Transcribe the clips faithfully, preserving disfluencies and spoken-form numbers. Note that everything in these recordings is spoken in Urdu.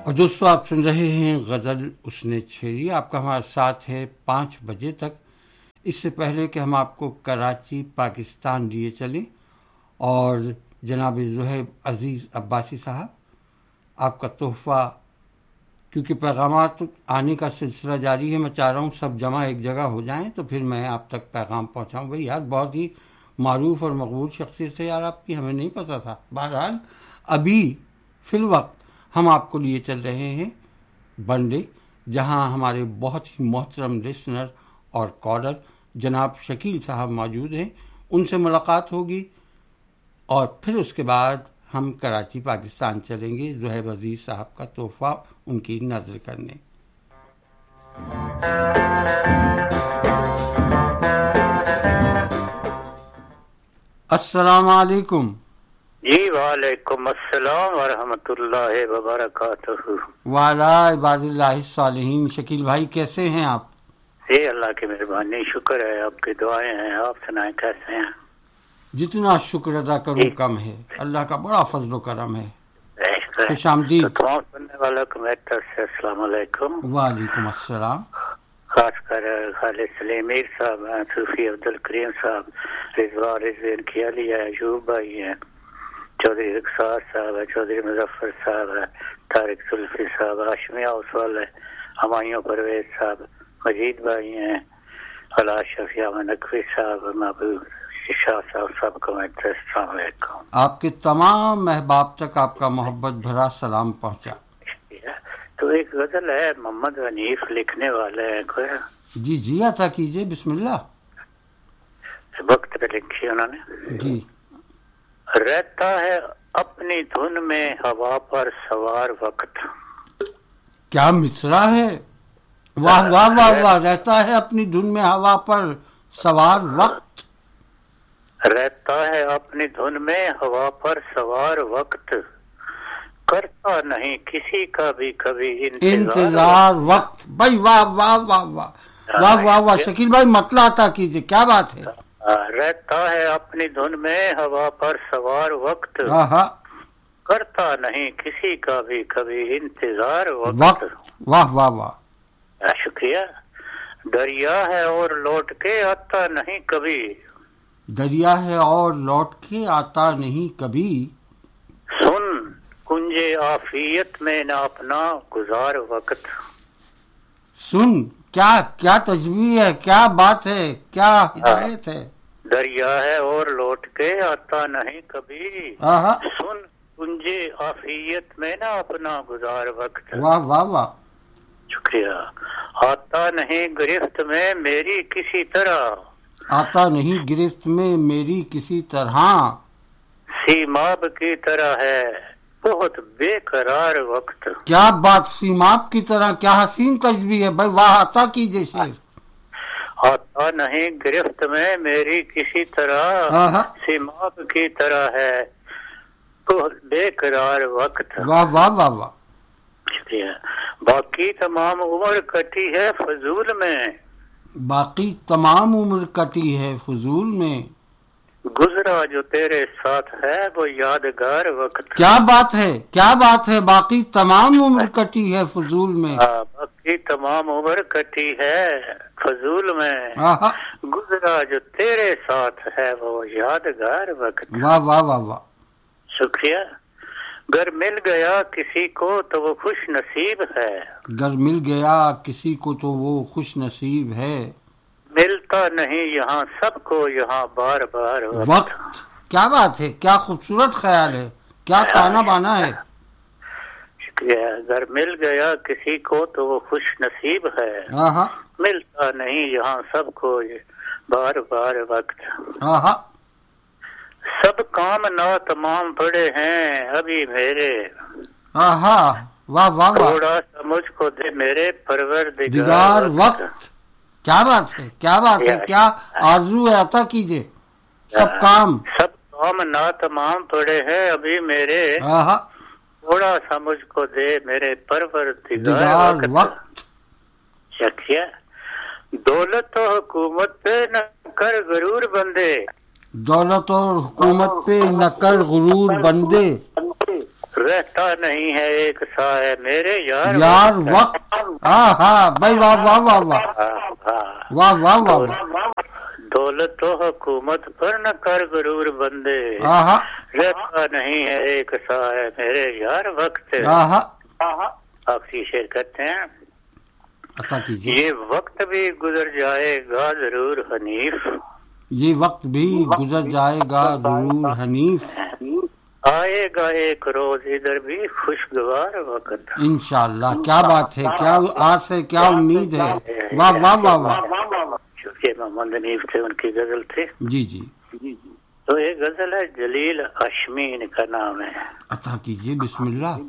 اور دوستو آپ سن رہے ہیں غزل اس نے چھیڑی. آپ کا ہمارا ساتھ ہے پانچ بجے تک. اس سے پہلے کہ ہم آپ کو کراچی پاکستان لیے چلیں اور جناب زہیب عزیز عباسی صاحب آپ کا تحفہ، کیونکہ پیغامات آنے کا سلسلہ جاری ہے، میں چاہ رہا ہوں سب جمع ایک جگہ ہو جائیں تو پھر میں آپ تک پیغام پہنچاؤں. بھائی یار بہت ہی معروف اور مقبول شخصیت ہے یار آپ کی، ہمیں نہیں پتہ تھا. بہرحال ابھی فی الوقت ہم آپ کو لیے چل رہے ہیں بنڈے، جہاں ہمارے بہت ہی محترم لسنر اور کالر جناب شکیل صاحب موجود ہیں. ان سے ملاقات ہوگی اور پھر اس کے بعد ہم کراچی پاکستان چلیں گے زہیب عزیز صاحب کا تحفہ ان کی نظر کرنے. السلام علیکم. جی وعلیکم السلام ورحمۃ اللہ وبرکاتہ. وعلی عباد اللہ الصالحین. شکیل بھائی کیسے ہیں آپ؟ جی اللہ کی مہربانی، شکر ہے، آپ کی دعائیں ہیں. آپ سنائیں کیسے ہیں؟ جتنا شکر ادا کروں کم ہے، اللہ کا بڑا فضل و کرم ہے. خوش آمدید. تو تمام سننے والوں کو میری طرف سے السلام علیکم. وعلیکم السلام. خاص کر خالد سلیم میر صاحب ہیں، صوفی عبد الکریم صاحب، رضوان رضوین کیالی ہے، ایوب بھائی ہیں، چودھری رخسار صاحب ہے، چودھری مظفر صاحب ہے، طارق زلفی صاحب، ہاشمی ہاؤس والے، ہمایوں پرویز صاحب، مجید بھائی ہیں، خلاص شفیع احمد نقوی صاحب، محبوب شاہ صاحب، سب کو میں السلام علیکم. آپ کے تمام احباب تک آپ کا محبت بھرا سلام پہنچا. تو ایک غزل ہے محمد حنیف لکھنے والے ہیں کوئی؟ جی جی عطا کیجئے، بسم اللہ. وقت پہ لکھی انہوں نے. جی. رہتا ہے اپنی دھن میں ہوا پر سوار وقت. کیا مصرع ہے، واہ واہ واہ واہ. رہتا ہے اپنی دھن میں ہوا پر سوار وقت. رہتا ہے اپنی دھن میں ہوا پر سوار وقت، کرتا نہیں کسی کا بھی کبھی انتظار, انتظار وقت. بھائی واہ واہ واہ واہ واہ واہ واہ. شکیل بھائی مطلع عطا کیجئے، کیا بات ہے. رہتا ہے اپنی دھن میں ہوا پر سوار وقت، کرتا نہیں کسی کا بھی کبھی انتظار وقت. واہ واہ واہ. شکریہ. دریا ہے اور لوٹ کے آتا نہیں کبھی. دریا ہے اور لوٹ کے آتا نہیں کبھی. سن کنجے عافیت میں نہ اپنا گزار وقت. سن کیا کیا تجویز ہے، کیا بات ہے، کیا ہدایت ہے. دریا ہے اور لوٹ کے آتا نہیں کبھی. سن کنجے عافیت میں نہ اپنا گزار وقت. واہ واہ واہ. شکریہ. آتا نہیں گرفت میں میری کسی طرح. آتا نہیں گرفت میں میری کسی طرح. سیماب کی طرح ہے بہت بے قرار وقت. کیا بات، سیماب کی طرح، کیا حسین تشبیہ ہے. بھائی واہ عطا کیجئے شعر. آتا نہیں گرفت میں میری کسی طرح، سیماب کی طرح ہے بہت بے قرار وقت. واہ واہ واہ واہ. شکریہ. باقی تمام عمر کٹی ہے فضول میں. باقی تمام عمر کٹی ہے فضول میں. گزرا جو تیرے ساتھ ہے وہ یادگار وقت. کیا بات ہے، کیا بات ہے. باقی تمام عمر کٹی ہے فضول میں. باقی تمام عمر کٹی ہے فضول میں. گزرا جو تیرے ساتھ ہے وہ یادگار وقت. واہ واہ واہ واہ. شکریہ. گر مل گیا کسی کو تو وہ خوش نصیب ہے. گر مل گیا کسی کو تو وہ خوش نصیب ہے. ملتا نہیں یہاں سب کو یہاں بار بار وقت. وقت. کیا بات ہے، کیا خوبصورت خیال ہے، کیا تانا بانا ہے. شکریہ. گر مل گیا کسی کو تو وہ خوش نصیب ہے. ملتا نہیں یہاں سب کو بار بار وقت. سب کام نا تمام پڑے ہیں ابھی میرے. واہ واہ واہ. تھوڑا سا مجھ کو دے میرے پروردگار وقت. کیا بات ہے، کیا بات ہے، کیا آرزو ہے. عطا کیجئے. سب کام سب کام نا تمام پڑے ہیں ابھی میرے. تھوڑا سا مجھ کو دے میرے پروردگار وقت. شکریہ. دولت و حکومت پہ نہ کر غرور بندے. دولت اور حکومت پہ نہ کر غرور بندے. رہتا نہیں ہے ایک سا ہے میرے یار یار وقت. ہاں ہاں بھائی واہ واہ واہ واہ واہ واہ واہ. دولت و حکومت پر نہ کر غرور بندے, رہتا نہیں ہے ایک سا ہے میرے یار وقت. آخری شعر کرتے ہیں. یہ وقت بھی گزر جائے گا ضرور حنیف, یہ وقت بھی گزر جائے گا ضرور حنیف, آئے گا ایک روز ادھر بھی خوشگوار وقت. انشاءاللہ. کیا بات ہے, کیا آس ہے, کیا امید ہے. واہ واہ واہ واہ. چونکہ محمد حنیف تھے, ان کی غزل تھی. جی جی. تو یہ غزل ہے, جلیل اشمین کا نام ہے. عطا کیجیے. بسم اللہ.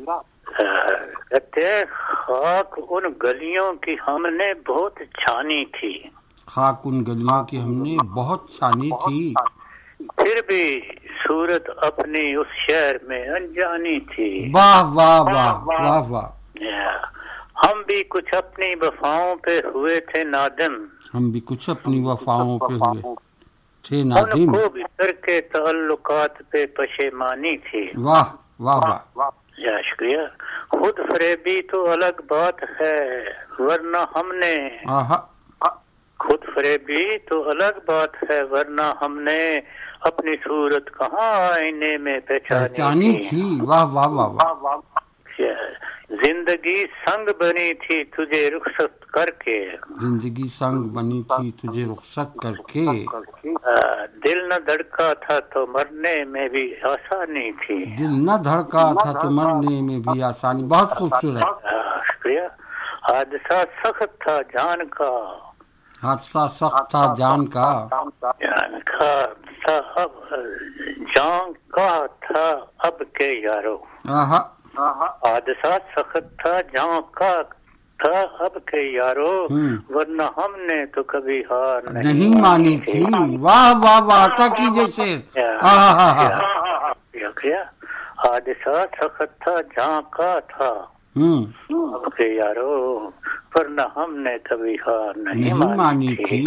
کہتے خاک ان گلیوں کی ہم نے بہت چھانی تھی, خاک ان گلیوں کی ہم نے بہت چھانی تھی, پھر بھی صورت اپنی اس شہر میں انجانی تھی. واہ واہ واہ واہ واہ. ہم بھی کچھ اپنی وفاؤں پہ ہوئے تھے نادم, ہم بھی کچھ اپنی وفاؤں پہ ہوئے تھے نادم, ان کو بھی کر کے تعلقات پہ پشیمانی تھی. واہ واہ واہ. یا شکریہ. خود فریبی تو الگ بات ہے ورنہ ہم نے, خود فریبی تو الگ bات ہے ورنہ ہم نے اپنی صورت کہاں آئینے میں پہچانی تھی. واہ واہ واہ واہ. زندگی سنگ بنی تھی تجھے رخصت کر کے, زندگی سنگ بنی تھی تجھے رخصت کر کے, دل نہ دھڑکا تھا تو مرنے میں بھی آسانی تھی, دل نہ دھڑکا تھا تو مرنے میں بھی آسانی. بہت خوبصورت. شکریہ. حادثہ سخت تھا جان کا, حادثہ سخت تھا جان کا, جان کا تھا اب جان کا تھا اب کے یارو. حادثہ سخت تھا جان کا تھا اب کے یارو, ورنہ ہم نے تو کبھی ہار نہیں مانی تھی. واہ واہ واہ. عطا کیجیے شعر. شکریہ. حادثہ سخت تھا جان کا تھا اب کے یارو, ورنہ ہم نے کبھی ہار نہیں مانی تھی.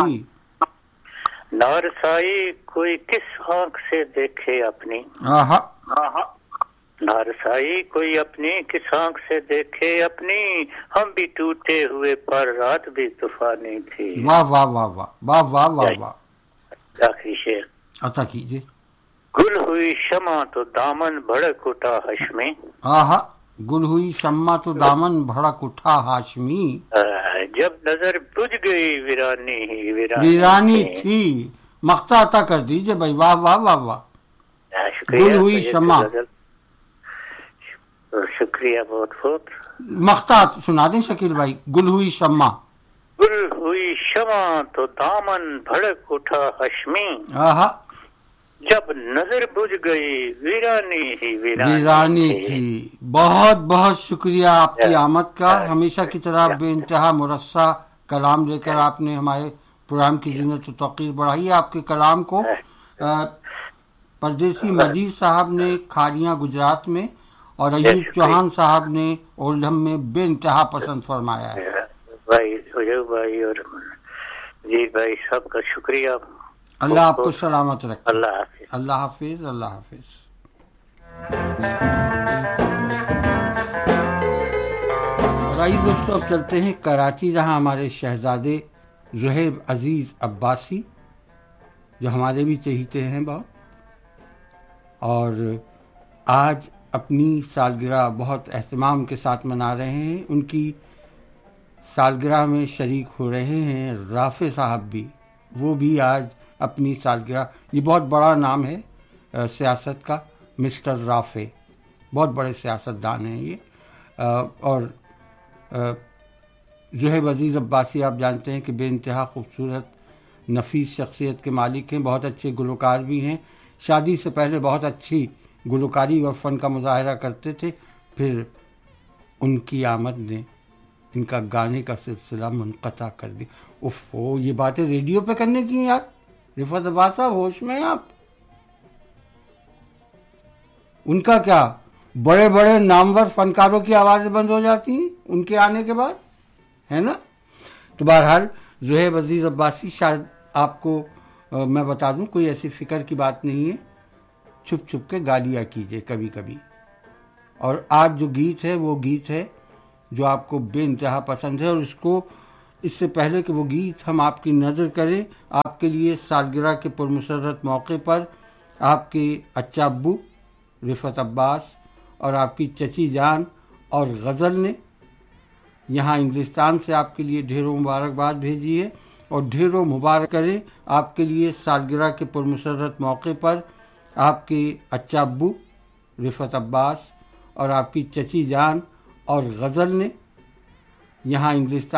نارسائی کوئی کس آنکھ سے دیکھے اپنی, نارسائی کوئی اپنی کس آنکھ سے دیکھے اپنی, ہم بھی ٹوٹے ہوئے پر رات بھی طوفانی تھی. واہ واہ واہ واہ واہ واہ واہ واہ. آخری شعر. عطا کیجیے. گل ہوئی شمع تو دامن بھڑک اٹھا ہاشمی, آہا. گل ہوئی شمع تو دامن بھڑک اٹھا ہاشمی, جب نظر بجھ گئی ویرانی ہی ویرانی تھی. مقطع عطا کر دیجیے بھائی. واہ واہ واہ واہ. گل ہوئی شمع. شکریہ بہت بہت. مقطع سنا دیں شکیل بھائی. گل ہوئی شمع, گل ہوئی شمع تو دامن بھڑک اٹھا ہاشمی, آہا. جب نظر بجھ گئی ویرانی ہی ویرانی تھی. بہت بہت شکریہ آپ کی آمد کا. ہمیشہ کی طرح بے انتہا مرصع کلام لے کر آپ نے ہمارے پروگرام کی زینت و توقیر بڑھائی. آپ کے کلام کو پردیسی مجید صاحب نے کھاڑیاں گجرات میں اور ایوب چوہان صاحب نے اولڈھم میں بے انتہا پسند فرمایا ہے. بھائی بھائی اور جی بھائی سب کا شکریہ. اللہ آپ کو سلامت رکھے. اللہ حافظ. اللہ حافظ. اللہ حافظ. آئیے دوستوں اب چلتے ہیں کراچی, جہاں ہمارے شہزادے زہیب عزیز عباسی جو ہمارے بھی چہیتے ہیں بہت, اور آج اپنی سالگرہ بہت اہتمام کے ساتھ منا رہے ہیں. ان کی سالگرہ میں شریک ہو رہے ہیں رافع صاحب بھی, وہ بھی آج اپنی سالگرہ. یہ بہت بڑا نام ہے سیاست کا, مسٹر رافع, بہت بڑے سیاست دان ہیں یہ. اور زہیب عزیز عباسی آپ جانتے ہیں کہ بے انتہا خوبصورت نفیس شخصیت کے مالک ہیں, بہت اچھے گلوکار بھی ہیں. شادی سے پہلے بہت اچھی گلوکاری اور فن کا مظاہرہ کرتے تھے, پھر ان کی آمد نے ان کا گانے کا سلسلہ منقطع کر دی. اف یہ باتیں ریڈیو پہ کرنے کی ہیں یار. رفعت عباس صاحب ہوش میں ہیں آپ؟ ان کا کیا بڑے بڑے نامور فنکاروں کی آوازیں بند ہو جاتی ہیں ان کے آنے کے بعد, ہے نا. تو بہرحال زہیب عزیز عباسی, شاید آپ کو میں بتا دوں کوئی ایسی فکر کی بات نہیں ہے, چھپ چھپ کے گا لیا کیجیے کبھی کبھی, اور آج جو گیت ہے وہ گیت ہے جو آپ کو بے انتہا پسند ہے، اور اس کو اس سے پہلے کہ وہ گیت ہم آپ کی نظر کریں، آپ کے لیے سالگرہ کے پرمسرت موقع پر آپ کے اچا ابو رفعت عباس اور آپ کی چچی جان اور غزل نے یہاں انگلستان سے آپ کے لیے ڈھیروں مبارکباد بھیجی ہے، اور ڈھیروں مبارک کریں آپ کے لیے سالگرہ کے پرمسرت موقع پر آپ کے اچا ابو رفعت عباس اور آپ کی چچی جان اور غزل نے یہاں انگلستان